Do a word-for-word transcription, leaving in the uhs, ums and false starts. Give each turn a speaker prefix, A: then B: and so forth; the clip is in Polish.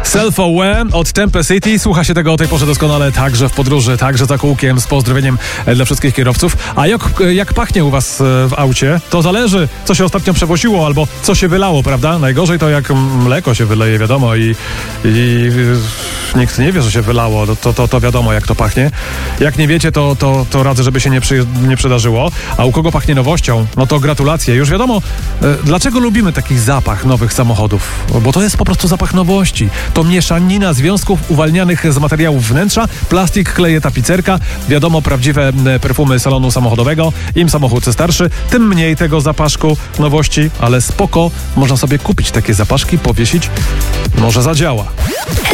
A: Self-Aware od Tempe City. Słucha się tego o tej porze doskonale, także w podróży, także za kółkiem, z pozdrowieniem dla wszystkich kierowców. A jak, jak pachnie u was w aucie? To zależy, co się ostatnio przewoziło albo co się wylało, prawda? Najgorzej to jak mleko się wyleje, wiadomo, i, i nikt nie wie, że się wylało, to, to, to wiadomo, jak to pachnie. Jak nie wiecie, to, to, to radzę, żeby się nie, przy, nie przydarzyło. A u kogo pachnie nowością? No to gratulacje. Już wiadomo, dlaczego lubimy taki zapach nowych samochodów. Bo to jest po prostu zapach nowości. To mieszanina związków uwalnianych z materiałów wnętrza, plastik, kleje, tapicerka. Wiadomo, prawdziwe perfumy salonu samochodowego. Im samochód starszy, tym mniej tego zapaszku nowości, ale spoko. Można sobie kupić takie zapaszki, powiesić. Może zadziała.